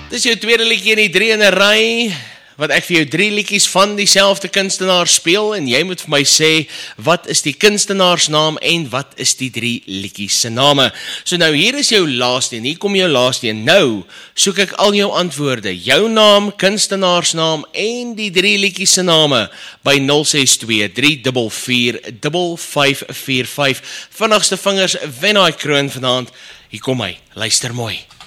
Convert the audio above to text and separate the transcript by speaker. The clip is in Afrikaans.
Speaker 1: Dis jou tweede liedjie in die 3 in 'n ry, wat ek vir jou 3 liedjies van dieselfde kunstenaar speel, en jy moet vir my sê, wat is die kunstenaarsnaam en wat is die 3 liedjies se name? So nou, hier is jou laaste een, hier kom jou laaste een. Nou, soek ek al jou antwoorde, jou naam, kunstenaarsnaam en die 3 liedjies se name by 062-344-5545. Vinnigste vingers wen daai kroon vanaand. Hier kom hy, luister mooi.